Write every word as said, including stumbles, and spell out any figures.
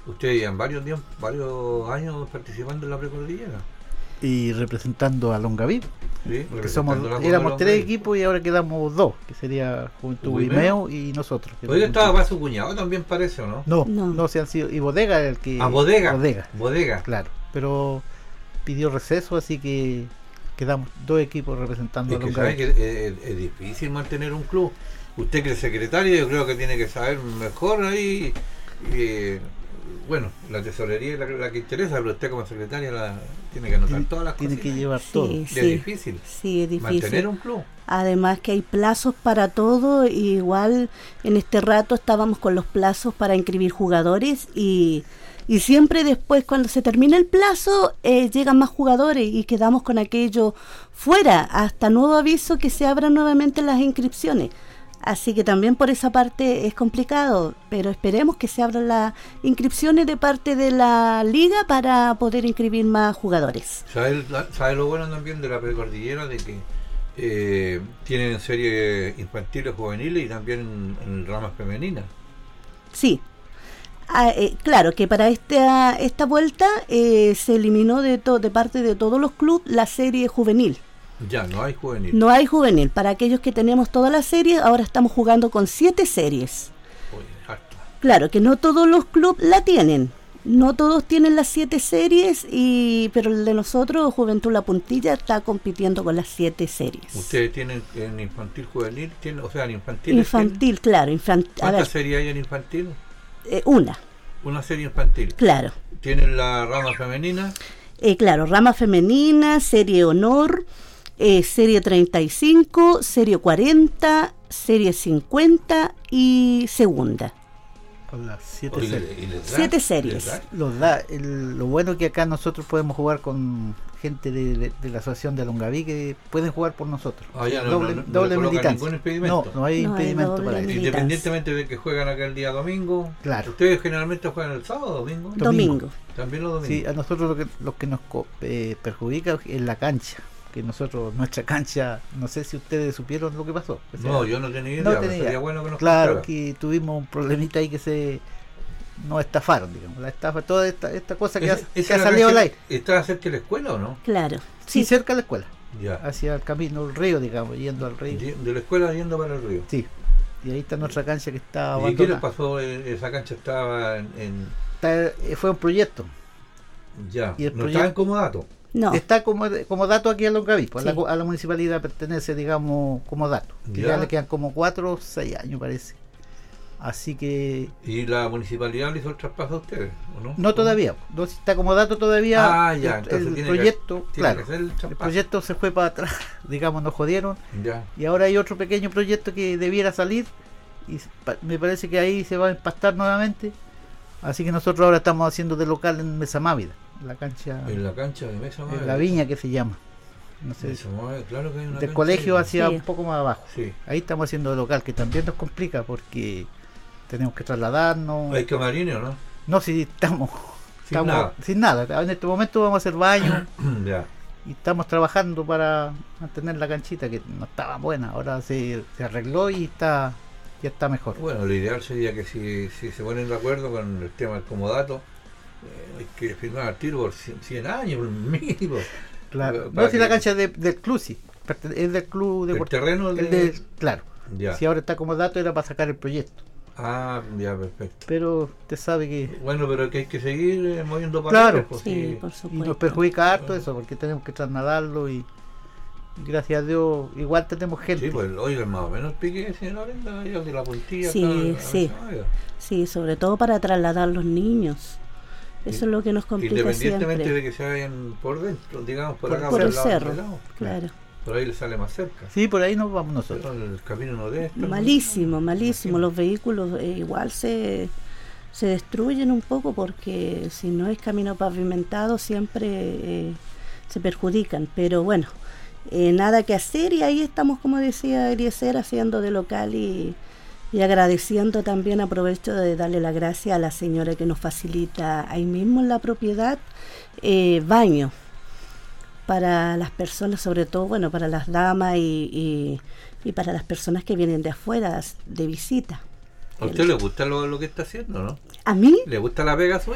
Ustedes llevan varios, tiempos, varios años participando en la precordillera. Y representando a Longaví. Sí, que somos, éramos tres equipos y ahora quedamos dos, que sería Juventud Guimeo y nosotros. Oiga, estaba para su cuñado también parece, ¿o no? No, no, no se han sido. Y Bodega el que. Ah, Bodega. Bodega. Bodega. Claro, pero pidió receso, así que quedamos dos equipos representando es a Longaví. Que, que es, es difícil mantener un club. Usted que es secretario, yo creo que tiene que saber mejor ahí. Y, bueno, la tesorería es la, la que interesa, pero usted como secretaria la, tiene que anotar tiene, todas las cosas. Tiene que llevar sí, todo. Sí, es difícil. Sí, es difícil. Mantener un club. Además que hay plazos para todo, y igual en este rato estábamos con los plazos para inscribir jugadores y, y siempre después cuando se termina el plazo eh, llegan más jugadores y quedamos con aquello fuera hasta nuevo aviso que se abran nuevamente las inscripciones. Así que también por esa parte es complicado, pero esperemos que se abran las inscripciones de parte de la liga para poder inscribir más jugadores. ¿Sabe, sabe lo bueno también de la precordillera? De que eh, tienen series infantiles, juveniles y también en, en ramas femeninas. Sí, ah, eh, claro que para esta, esta vuelta eh, se eliminó de, to- de parte de todos los clubes la serie juvenil. Ya, no hay juvenil. No hay juvenil. Para aquellos que tenemos todas las series, ahora estamos jugando con siete series. Oye, harto. Claro que no todos los clubes la tienen. No todos tienen las siete series, y pero el de nosotros, Juventud La Puntilla, está compitiendo con las siete series. ¿Ustedes tienen en infantil juvenil? ¿Tienen, o sea, en infantil? Infantil, claro. Infant- ¿Cuántas series hay en infantil? Eh, una. Una serie infantil. Claro. ¿Tienen la rama femenina? Eh, claro, rama femenina, serie honor, eh, serie treinta y cinco, serie cuarenta, serie cincuenta y segunda. Con las siete Oye, series. ¿y les da? Siete series. ¿Les da? Los da, el, lo bueno es que acá nosotros podemos jugar con gente de, de, de la asociación de Longaví que pueden jugar por nosotros. Ah, ya, no, doble no, no, doble no le colocan militancia. ningún impedimento. No, no hay No hay impedimento doble para eso. militancia. Independientemente de que juegan acá el día domingo. Claro. ¿Ustedes generalmente juegan el sábado o domingo? Domingo. Domingo. También los domingos. Sí, a nosotros lo que, lo que nos co- eh, perjudica es la cancha. Que nosotros, nuestra cancha, no sé si ustedes supieron lo que pasó. O sea, No, yo no tenía idea, no pero tenía sería idea. bueno que nos Claro contara. que tuvimos un problemita ahí que se nos estafaron, digamos, la estafa, toda esta, esta cosa que, ¿Esa- ha, esa que es ha la salido al cancha- aire. ¿Está cerca de la escuela o no? Claro. Sí, Sí, cerca de la escuela, Ya. hacia el camino, el río, digamos, yendo al río. De de la escuela yendo para el río. Sí, y ahí está nuestra cancha que está ¿Y qué les abandonada. pasó? Eh, Esa cancha estaba en... en- Está, eh, fue un proyecto. ya, Y el no proyecto- estaba en comodato. no. Está como, como dato aquí en Longaví, pues, Sí. a, la, a la municipalidad pertenece, digamos, como dato. Que Ya. ya le quedan como cuatro o seis años, parece. Así que ¿Y la municipalidad le hizo el traspaso a ustedes? ¿O no? no todavía, no si está como dato todavía. Ah, ya, el, entonces el tiene proyecto, que, tiene claro, que hacer el el traspaso. proyecto se fue para atrás, digamos, nos jodieron. Ya. Y ahora hay otro pequeño proyecto que debiera salir y pa- me parece que ahí se va a empastar nuevamente. Así que nosotros ahora estamos haciendo de local en Mesa Mávida, la cancha, En la cancha de Mesa en Madre. la viña que se llama. No sé, Mesa Madre, claro que hay una del cancha colegio ahí. hacia Sí. un poco más abajo. Sí. Ahí estamos haciendo de local, que también nos complica porque tenemos que trasladarnos. ¿Hay camarines o no? No, si estamos, Sin estamos nada. sin nada. En este momento vamos a hacer baño Ya. y estamos trabajando para mantener la canchita que no estaba buena. Ahora se, se arregló y está ya está mejor. Bueno, lo ideal sería que si, si se ponen de acuerdo con el tema del comodato, eh, hay que firmar al tiro por cien, cien años, por mínimo. Claro. Para No, si la que- cancha es de- del club, sí. Pertene- Es del club de El Puerto- terreno el de- de- claro. Ya. Si ahora está como dato era para sacar el proyecto. Ah, ya, perfecto. Pero usted sabe que Bueno, pero que hay que seguir eh, moviendo Claro. papeles, pues, Sí, sí. por y nos supuesto. perjudica harto eso porque tenemos que trasladarlo y, y gracias a Dios igual tenemos gente. Sí, pues oiga, más o menos pique, señor Arenda, yo de la puntilla. Sí, acá, sí. a Mesa Sí, sobre todo para trasladar los niños. Eso es lo que nos complica Independientemente siempre. de que se vayan por dentro, digamos, por, Por- acá, Por el al lado, cerro, al lado. claro. Por ahí le sale más cerca. Sí, por ahí nos vamos nosotros. Pero el camino no de esto. Malísimo, malísimo. Los vehículos eh, igual se, se destruyen un poco porque si no es camino pavimentado siempre eh, se perjudican. Pero bueno, eh, nada que hacer y ahí estamos, como decía Eliezer, haciendo de local y, y agradeciendo también, aprovecho de darle las gracias a la señora que nos facilita ahí mismo en la propiedad eh, baño para las personas, sobre todo, bueno, para las damas y, y, y para las personas que vienen de afuera de visita. ¿A usted le gusta lo, lo que está haciendo, no? ¿A mí? ¿Le gusta la pega suya?